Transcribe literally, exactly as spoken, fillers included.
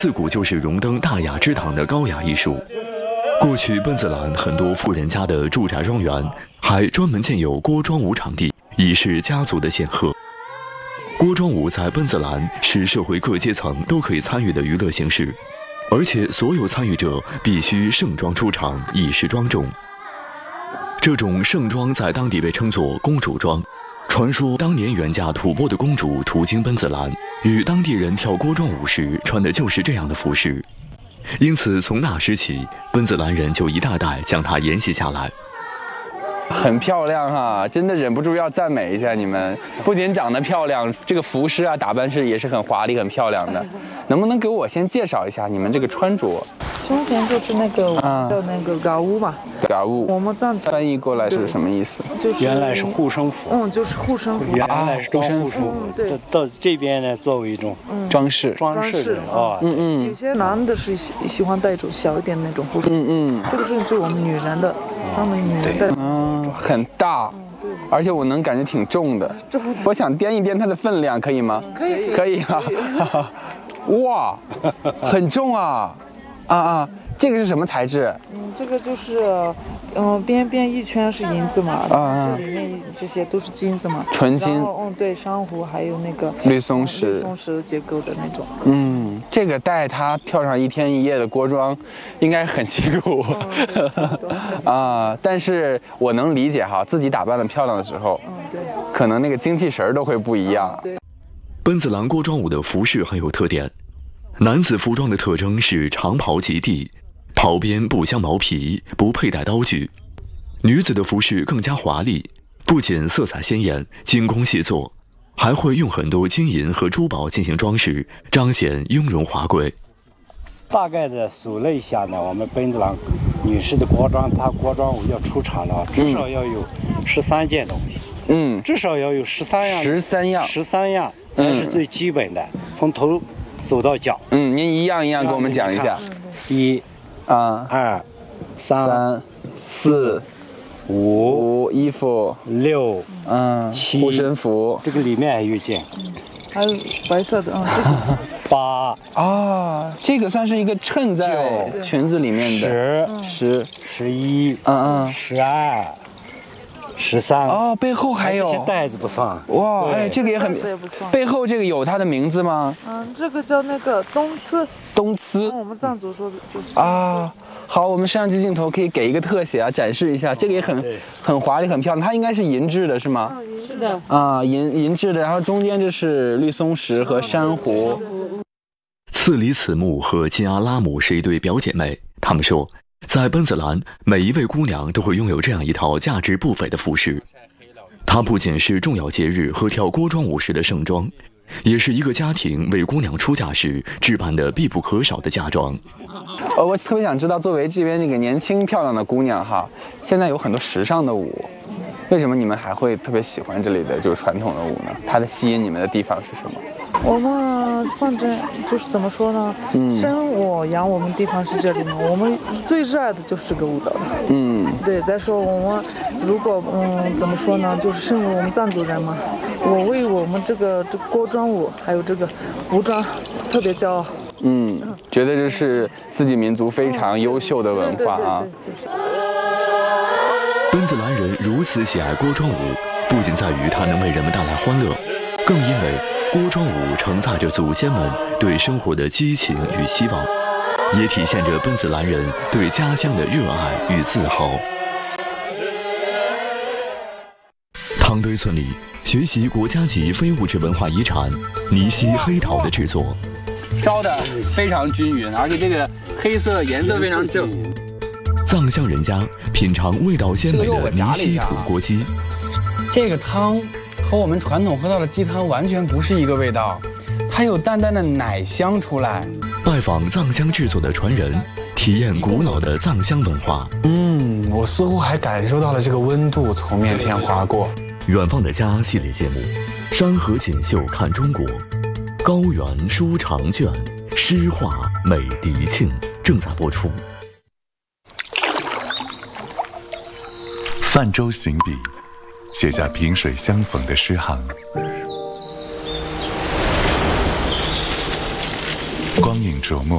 自古就是荣登大雅之堂的高雅艺术。过去奔子栏很多富人家的住宅庄园还专门建有锅庄舞场地，以示家族的显赫。锅庄舞在奔子栏是社会各阶层都可以参与的娱乐形式，而且所有参与者必须盛装出场，以示庄重。这种盛装在当地被称作公主装。传说当年远嫁吐蕃的公主途经奔子栏，与当地人跳锅庄舞时穿的就是这样的服饰。因此，从那时起，奔子栏人就一代代将它沿袭下来。 很漂亮哈，真的忍不住要赞美一下你们。不仅长得漂亮，这个服饰啊、打扮是也是很华丽、很漂亮的。能不能给我先介绍一下你们这个穿着？ 胸前就是那个啊叫那个嘎乌嘛， 嘎乌。 我们这样翻译过来是什么意思？ 就是原来是护身符， 嗯，就是护身符。 原来是装护身符， 嗯对到到这边呢作为一种装饰。 装饰的啊， 嗯嗯有些男的是喜喜欢戴一种小一点的那种护身符， 嗯嗯这个是就我们女人的，他们女人的。 嗯，很大，而且我能感觉挺重的。我想掂一掂它的分量，可以吗？ 可以可以啊。哇，很重啊！啊啊，这个是什么材质？ 嗯，这个就是，嗯，边边一圈是银子嘛， 啊这里面这些都是金子嘛， 纯金然后嗯，对，珊瑚还有那个绿松石嗯绿松石结构的那种。 嗯，这个带它跳上一天一夜的锅庄，应该很辛苦。 嗯对差不多啊，但是我能理解哈，自己打扮的漂亮的时候， 嗯，对， 可能那个精气神儿都会不一样。 对。 奔子栏锅庄舞的服饰很有特点，男子服装的特征是长袍及地，袍边不镶毛皮，不佩戴刀具；女子的服饰更加华丽，不仅色彩鲜艳、精工细作，还会用很多金银和珠宝进行装饰，彰显雍容华贵。 大概的数了一下呢，我们奔子栏女士的锅庄，她锅庄舞要出场了，至少要有十三件东西， 嗯， 至少要有十三样， 十三样， 十三样才是最基本的，从头数到脚。 嗯，您一样一样给我们讲一下。 一、 啊， 二、三、 三、四、 五、 五，衣服， 六、 嗯， 七护身符， 这个里面还有一件， 还有白色的，嗯，这个八、 啊，这个算是一个衬在九裙子里面的， 十、 十， 十一、 嗯嗯， 十二、十三。 哦，背后还有这些带子不算。 哇， 对哎，这个也很这也不算。 背后这个有它的名字吗？ 嗯，这个叫那个东刺， 东刺嗯我们藏族说的就是啊。好，我们摄像机镜头可以给一个特写啊，展示一下，这个也很很华丽，很漂亮。它应该是银质的，是吗？ 是的。 啊，银银质的，然后中间这是绿松石和珊瑚。 次里此木和金阿拉姆是一对表姐妹，她们说，在奔子栏，每一位姑娘都会拥有这样一套价值不菲的服饰。它不仅是重要节日和跳锅庄舞时的盛装，也是一个家庭为姑娘出嫁时置办的必不可少的嫁妆。 呃，我特别想知道，作为这边这个年轻漂亮的姑娘哈，现在有很多时尚的舞，为什么你们还会特别喜欢这里的这个传统的舞呢？它的吸引你们的地方是什么？ 我们反正就是怎么说呢？嗯，生我养我们地方是这里嘛，我们最热爱的就是这个舞蹈。 嗯， 对。再说我们如果嗯怎么说呢？就是身为我们藏族人嘛，我为我们这个这个锅庄舞还有这个服装特别骄傲。 嗯，觉得这是自己民族非常优秀的文化啊。 奔子栏人如此喜爱锅庄舞，不仅在于它能为人们带来欢乐，更因为锅庄舞承载着祖先们对生活的激情与希望，也体现着奔子栏人对家乡的热爱与自豪。汤堆村里学习国家级非物质文化遗产尼西黑陶的制作， 烧的非常均匀，而且这个黑色颜色非常正。 藏乡人家品尝味道鲜美的尼西土锅鸡， 这个汤和我们传统喝到的鸡汤完全不是一个味道，它有淡淡的奶香出来。 拜访藏香制作的传人，体验古老的藏香文化。 嗯，我似乎还感受到了这个温度从面前划过。 远方的家系列节目，山河锦绣看中国，高原书长卷，诗画美迪庆正在播出。 泛舟行笔，写下萍水相逢的诗行。光影琢磨，